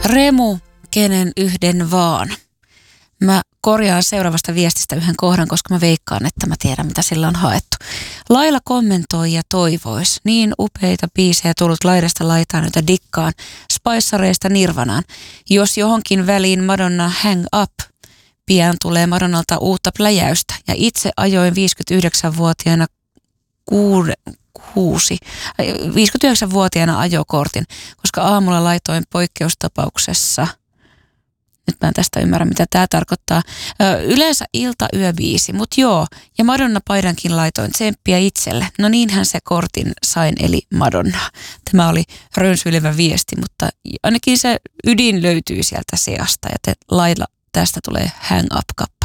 Remu, kenen yhden vaan. Mä korjaan seuraavasta viestistä yhden kohdan, koska mä veikkaan, että mä tiedän, mitä sillä on haettu. Laila kommentoi ja toivois. Niin upeita biisejä tullut laidasta laitaan, joita dikkaan. Spicereista Nirvanaan. Jos johonkin väliin Madonna Hang Up. Pian tulee Madonnalta uutta pläjäystä. Ja itse ajoin 59-vuotiaana 59-vuotiaana ajokortin, koska aamulla laitoin poikkeustapauksessa. Nyt mä en tästä ymmärrä, mitä tämä tarkoittaa. Yleensä ilta-yöbiisi, mutta joo. Ja Madonna-paidankin laitoin tsemppiä itselle. No niinhän se kortin sain, eli Madonna. Tämä oli rönsyilevä viesti, mutta ainakin se ydin löytyy sieltä seasta. Ja Laila, tästä tulee Hang Up -kappale.